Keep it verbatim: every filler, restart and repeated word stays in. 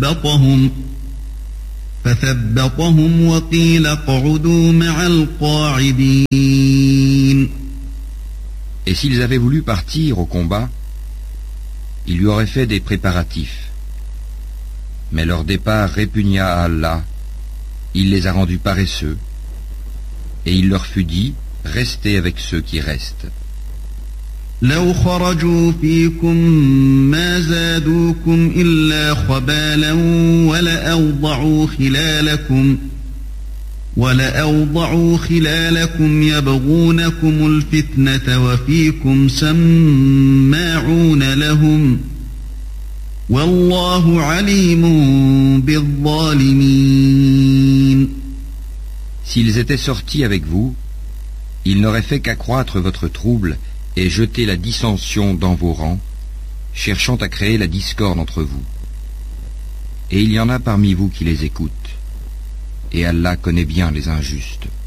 فثبطهم فثبطهم وقيل اقعدوا مع القاعدين. Et s'ils avaient voulu partir au combat, il lui aurait fait des préparatifs. Mais leur départ répugna à Allah, il les a rendus paresseux, et il leur fut dit, restez avec ceux qui restent. لو خرجوا فيكم ما زادوكم إلا خبالا ولأوضعوا خلالكم ولأوضعوا خلالكم يبغونكم الفتنة وفيكم سماعون لهم والله عليم بالظالمين. S'ils étaient sortis avec vous, ils n'auraient fait qu'accroître votre trouble et jeter la dissension dans vos rangs, cherchant à créer la discorde entre vous. Et il y en a parmi vous qui les écoutent, et Allah connaît bien les injustes.